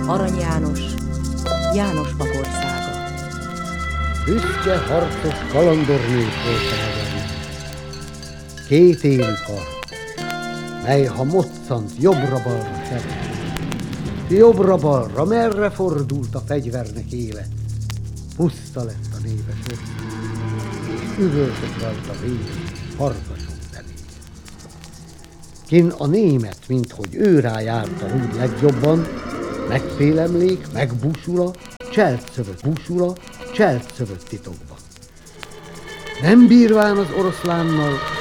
Arany János, János pap országa. Büszke, harcos kalandornők voltál. Két élű kar, mely ha moccant jobbra-balra sebeg. Jobbra-balra, merre fordult a fegyvernek éle, puszta lett a népes ország, és üvöltött rajta vég, farkasok belé. Kin a német, minthogy ő rájárta úgy legjobban, megfélemlék, megbúsula, cseltszövött búsula, cseltszövött titokban. Nem bírván az oroszlánnal,